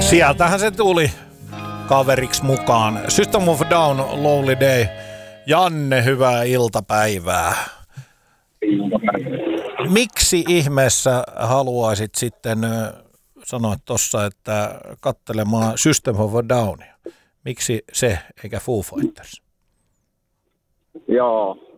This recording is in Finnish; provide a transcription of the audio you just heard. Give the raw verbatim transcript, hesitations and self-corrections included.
Sieltähän se tuli kaveriksi mukaan. System of a Down, Lonely Day. Janne, hyvää iltapäivää. Miksi ihmeessä haluaisit sitten sanoa tuossa, että katselemaan System of a Downia? Miksi se eikä Foo Fighters? Joo,